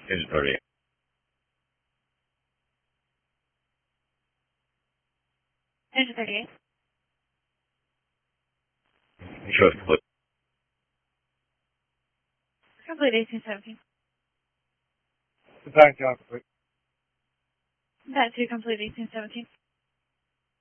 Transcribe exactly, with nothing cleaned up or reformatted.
Is thirty. Engine thirty-eight. Shows complete. Complete eighteen seventeen. Design job complete. That two complete eighteen seventeen.